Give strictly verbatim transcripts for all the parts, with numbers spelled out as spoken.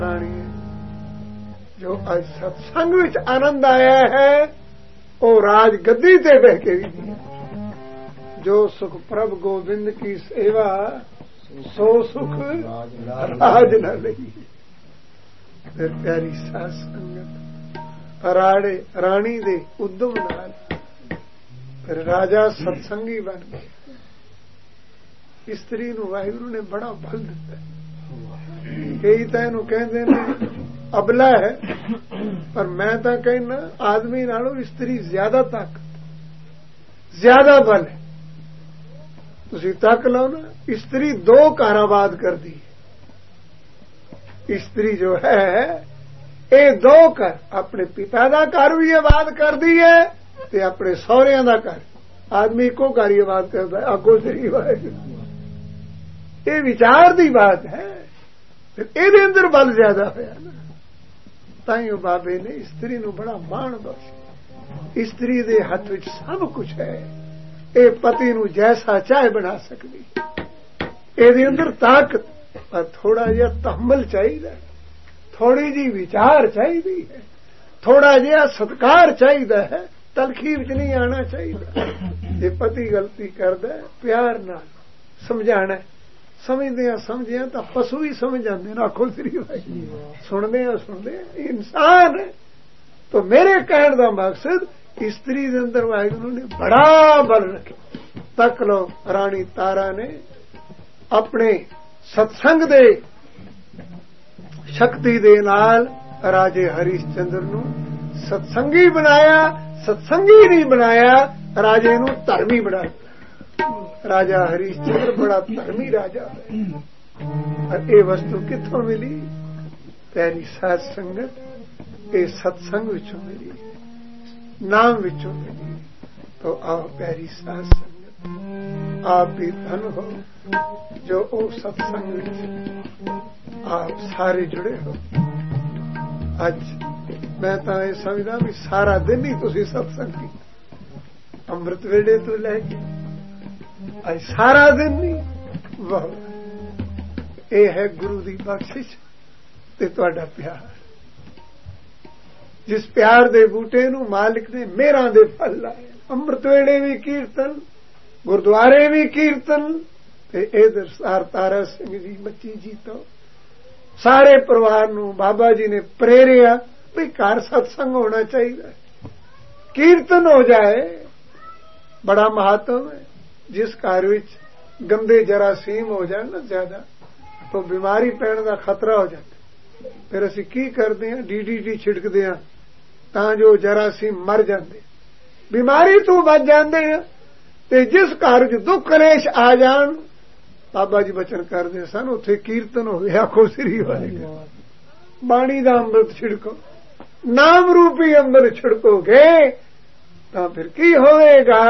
जो अज सत्संग विच आनंद आया है वो राज गद्दी ते बह के भी नहीं। जो सुख प्रभ गोविंद की सेवा सो सुख राज न लई। फिर प्यारी साध संगत राणे राणी दे उद्यम नाल फिर राजा सत्संगी बन गया। स्त्री नूं वाहिगुरू ने बड़ा बल दिता। कई तां इहनूं कहंदे ने अबला है, पर मैं तां कहना आदमी नालों स्त्री ज्यादा ताकत ज्यादा बल है। तुसीं तक लो ना, स्त्री दो घर आबाद कर दी है। स्त्री जो है ये दो घर अपने पिता का घर भी आबाद कर दी है ते अपने सहुरियां दा घर। आदमी इको घर ही आबाद करता है, आगो शरीफ है। ये विचार दी बात है। फिर ये अंदर बल ज्यादा होया ना। ताइयों बाबे ने स्त्री नूं बड़ा मान बख्शिया। स्त्री दे हथ विच सब कुछ है। ये पति नूं जैसा चाहे बना सकदी। ये अंदर ताकत, पर थोड़ा जिहा तहम्मुल चाहिए, थोड़ी जी विचार चाहिए है, थोड़ा जिहा सत्कार चाहिए है। तलखी विच नहीं आना चाहिए। जे पति गलती करदा प्यार नाल समझाना, समझदे समझिया तो पशु ही समझ जाते ना। आखो श्री भाई सुनते सुनते इंसान है। तो मेरे कहने का मकसद स्त्री के अंदर वाहिगुरू ने बड़ा बल रखा। तक लो रानी तारा ने अपने सत्संग दे शक्ति दे नाल राजे हरिश्चंद्र नूं सत्संगी बनाया। सत्संगी नहीं बनाया, राजे नूं धर्मी बनाया। राजा हरिश्चंद्र बड़ा धर्मी राजा है। और ये वस्तु कित्थों मिली? प्यारी साध संगत ये सत्संग विचों मिली, नाम विचों मिली। तो आओ प्यारी साध संगत, आप भी धन हो जो ओ सत्संग विच आप सारे जुड़े हो। अज मैं तो ये समझदा भी सारा दिन ही तुसीं सत्संग कीता, अमृत वेले तो लैके आज सारा दिन नहीं। वाह, ये है गुरु दी बख्शिश ते तुहाडा प्यार। जिस प्यार दे बूटे नूं मालिक ने मेहरां दे फल लाए। अमृत वेले भी कीर्तन, गुरुद्वारे भी कीर्तन, ते इधर सार तारा सिंह जी बच्ची जी तो सारे परिवार नूं बाबा जी ने प्रेरिया भी घर सत्संग होना चाहिए, कीर्तन हो जाए। बड़ा महत्व है। जिस घर विच गंदे जरासीम हो जाए ना ज्यादा, तो बीमारी पैण का खतरा हो जाता। फिर असीं की करते हैं? डी डी टी छिड़कते हैं तां जो जरासीम मर जाते, बीमारी तो बच जाते हैं। ते जिस घर च दुख कलेश आ जान, बाबा जी बचन करते सन उत्थे कीर्तन होवे। आखो श्री वाहिगुरू। बाणी दा अमृत छिड़को, नाम रूपी अमृत छिड़कोगे तां फिर की होवेगा?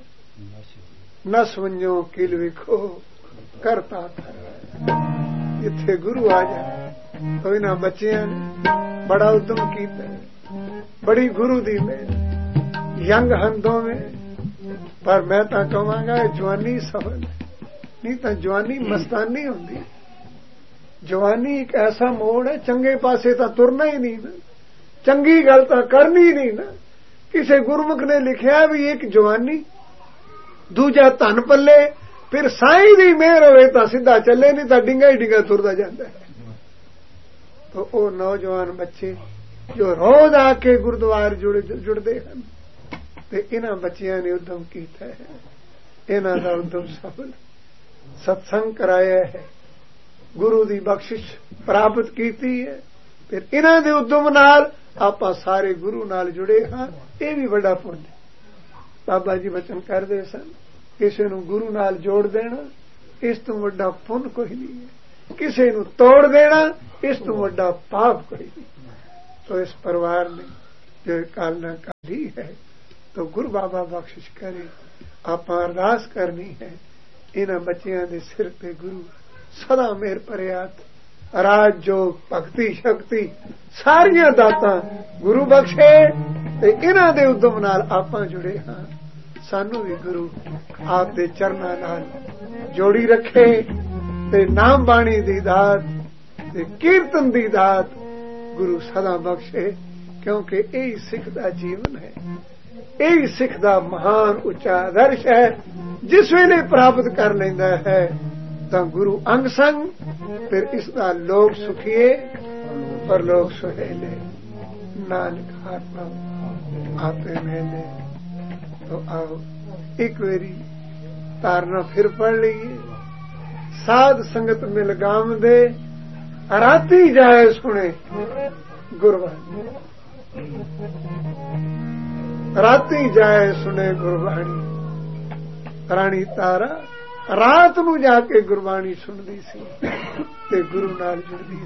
नस वंजो किल विखो करता कर। इत्थे गुरु आ जाए तो इन्हां बच्चियां ने बड़ा उद्यम कीता, बड़ी गुरु दी मेहर। यंग हंदों में, पर मैं तां कहांगा जवानी सफल नहीं तां जवानी मस्तानी हुंदी। जवानी एक ऐसा मोड़ है, चंगे पासे तां तुरना ही नहीं ना, चंगी गल तां करनी ही नहीं ना। किसे गुरमुख ने लिखिया भी एक जवानी, दूजा धन पल्ले, फिर साईं दी मेहर होवे तां सीधा चले, नहीं तां डिंगा ही डिंगा तुरदा जांदा है। तो वो नौजवान बच्चे जो रोज आके गुरुद्वारे जुड़ जुड़ते हैं, ते इन्हां बच्चियां ने उद्यम कीता है। इन्हां दा उद्यम सफल, सत्संग कराया है, गुरु दी बख्शिश प्राप्त कीती है। फिर इन्हां दे उद्यम नाल आपां सारे गुरु नाल जुड़े हां। ये भी बड़ा पुण्य। बाबा जी वचन करते सन, किसी नूं गुरु नाल जोड़ देना इस तो वड्डा पुण्य कोई नहीं है, किसी नूं तोड़ देना इस तो वड्डा पाप कोई नहीं। तो इस परिवार ने जो कालना काढ़ी है, तो गुरु बाबा बख्शिश करे। आपां अरदास करनी है, इन्हां बच्चियां दे सिर ते गुरु सदा मेहर भरियात, राज जोग भगती शक्ति सारियां दातां गुरु बख्शे। ते इन्हां दे उद्यम नाल आपां जुड़े हां। सानू भी गुरु आप दे चरनां नाल जोड़ी रखे ते नाम बाणी दी दात ਤੇ ਕੀਰਤਨ ਦੀ ਦਾਤ ਗੁਰੂ ਸਦਾ ਬਖਸ਼ੇ, ਕਿਉਂਕਿ ਇਹ ਸਿੱਖ ਦਾ ਜੀਵਨ ਹੈ, ਇਹ ਸਿੱਖ ਦਾ ਮਹਾਨ ਉੱਚਾ ਆਦਰਸ਼ ਹੈ। ਜਿਸ ਵੇਲੇ ਪ੍ਰਾਪਤ ਕਰ ਲੈਂਦਾ ਹੈ ਤਾਂ ਗੁਰੂ ਅੰਗ ਸੰਗ, ਫਿਰ ਇਸ ਦਾ ਲੋਕ ਸੁਖੀਏ ਪਰ ਲੋਕ ਸੁਹੇਲੇ, ਨਾਨਕ ਆਤਮਾ ਆਪੇ ਮੇਲੇ। तो आओ एक वेरी तारना फिर पढ़ लीजिए। साध संगत मिल गाम दे, राती जाए सुने गुरबाणी, राती जाए सुने गुरबाणी। राणी तारा रात नूं जाके गुरबाणी सुनदी सी ते गुरु नाल जुड़दी